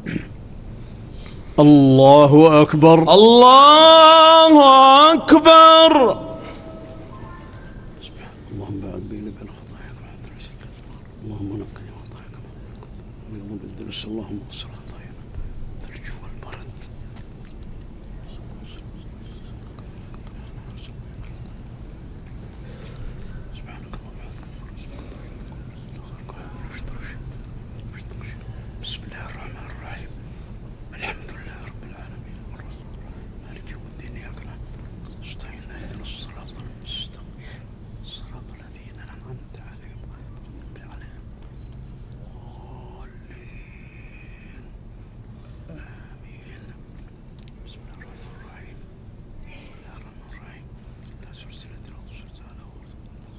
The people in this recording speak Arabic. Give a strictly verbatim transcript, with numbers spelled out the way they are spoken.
الله أكبر. الله أكبر. اللهم بعد بيني وبين خطاياك، اللهم نقني خطاياك، اللهم بدل اللهم صل